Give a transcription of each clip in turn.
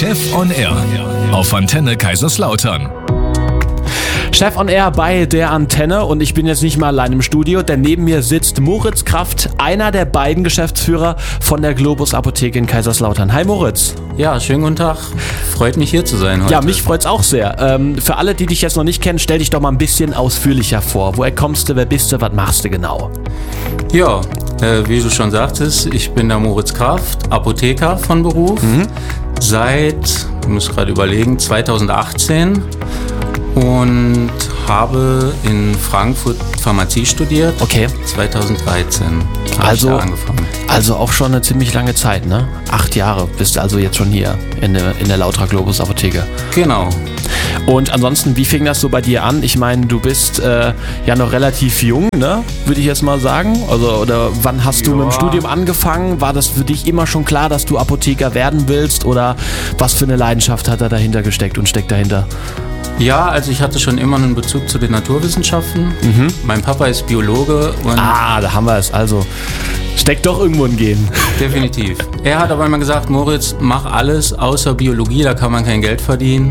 Chef on Air auf Antenne Kaiserslautern. Chef on Air bei der Antenne und ich bin jetzt nicht mal allein im Studio, denn neben mir sitzt Moritz Kraft, einer der beiden Geschäftsführer von der Globus Apotheke in Kaiserslautern. Hi Moritz. Ja, schönen guten Tag. Freut mich hier zu sein heute. Ja, mich freut's auch sehr. Für alle, die dich jetzt noch nicht kennen, stell dich doch mal ein bisschen ausführlicher vor. Woher kommst du, wer bist du, was machst du genau? Ja, wie du schon sagtest, ich bin der Moritz Kraft, Apotheker von Beruf. Seit, ich muss gerade überlegen, 2018 und habe in Frankfurt Pharmazie studiert. Okay. 2013 habe ich da angefangen. Also auch schon eine ziemlich lange Zeit, ne? 8 Jahre bist du also jetzt schon hier in der Lautra Globus Apotheke. Genau. Und ansonsten, wie fing das so bei dir an? Ich meine, du bist ja noch relativ jung, ne? Würde ich jetzt mal sagen. Also, oder wann hast du mit dem Studium angefangen? War das für dich immer schon klar, dass du Apotheker werden willst? Oder was für eine Leidenschaft hat da dahinter gesteckt und steckt dahinter? Ja, also ich hatte schon immer einen Bezug zu den Naturwissenschaften. Mein Papa ist Biologe. Und da haben wir es. Also steckt doch irgendwo ein Gen. Definitiv. Er hat aber immer gesagt, Moritz, mach alles außer Biologie, da kann man kein Geld verdienen.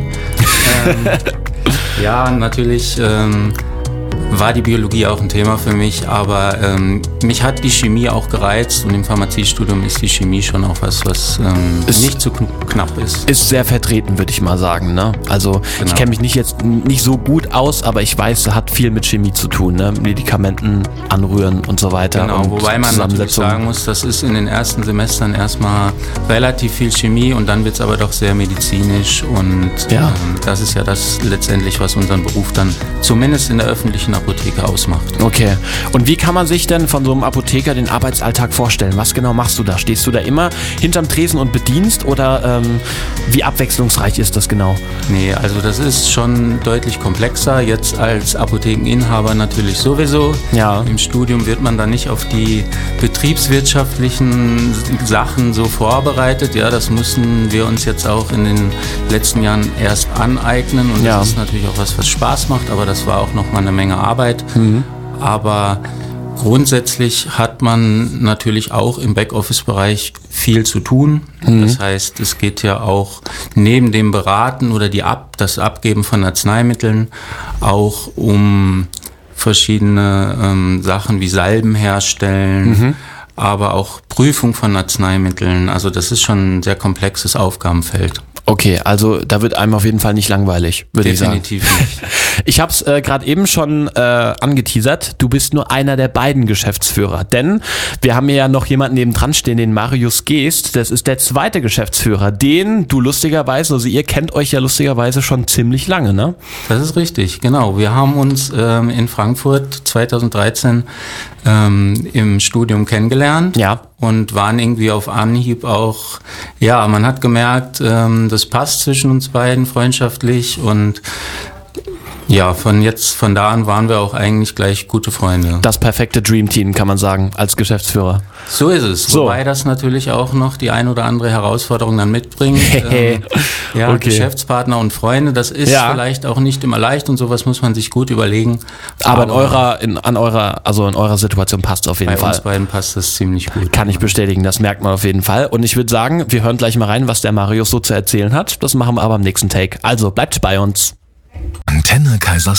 Ja, natürlich war die Biologie auch ein Thema für mich, aber mich hat die Chemie auch gereizt und im Pharmaziestudium ist die Chemie schon auch was nicht zu knapp ist. Ist sehr vertreten, würde ich mal sagen, ne? Also Ich kenne mich nicht so gut aus, aber ich weiß, es hat viel mit Chemie zu tun, ne? Medikamenten anrühren und so weiter. Genau, wobei man natürlich sagen muss, das ist in den ersten Semestern erstmal relativ viel Chemie und dann wird es aber doch sehr medizinisch und das ist ja das letztendlich, was unseren Beruf dann zumindest in der öffentlichen Apotheke ausmacht. Okay. Und wie kann man sich denn von so einem Apotheker den Arbeitsalltag vorstellen? Was genau machst du da? Stehst du da immer hinterm Tresen und bedienst oder wie abwechslungsreich ist das genau? Nee, also das ist schon deutlich komplexer. Jetzt als Apothekeninhaber natürlich sowieso. Ja. Im Studium wird man da nicht auf die betriebswirtschaftlichen Sachen so vorbereitet. Ja, das mussten wir uns jetzt auch in den letzten Jahren erst aneignen und das ist natürlich auch was Spaß macht, aber das war auch nochmal eine Menge Arbeit. Aber grundsätzlich hat man natürlich auch im Backoffice-Bereich viel zu tun. Das heißt, es geht ja auch neben dem Beraten oder das Abgeben von Arzneimitteln auch um verschiedene Sachen wie Salben herstellen, aber auch Prüfung von Arzneimitteln. Also das ist schon ein sehr komplexes Aufgabenfeld. Okay, also da wird einem auf jeden Fall nicht langweilig, würde ich sagen. Definitiv nicht. Ich habe es gerade eben schon angeteasert, du bist nur einer der beiden Geschäftsführer, denn wir haben ja noch jemanden nebendran stehen, den Marius Geest, das ist der zweite Geschäftsführer, den du lustigerweise, also ihr kennt euch ja lustigerweise schon ziemlich lange, ne? Das ist richtig, genau. Wir haben uns in Frankfurt 2013 im Studium kennengelernt. Ja. Und waren irgendwie auf Anhieb auch, ja, man hat gemerkt, das passt zwischen uns beiden freundschaftlich und ja, von da an waren wir auch eigentlich gleich gute Freunde. Das perfekte Dreamteam, kann man sagen, als Geschäftsführer. So ist es, wobei das natürlich auch noch die ein oder andere Herausforderung dann mitbringt. Geschäftspartner und Freunde, das ist vielleicht auch nicht immer leicht und sowas muss man sich gut überlegen. Aber in eurer Situation passt es auf jeden Fall. Bei uns beiden passt das ziemlich gut. Kann ich bestätigen, das merkt man auf jeden Fall. Und ich würde sagen, wir hören gleich mal rein, was der Marius so zu erzählen hat. Das machen wir aber im nächsten Take. Also bleibt bei uns. Antenne Kaiserslautern.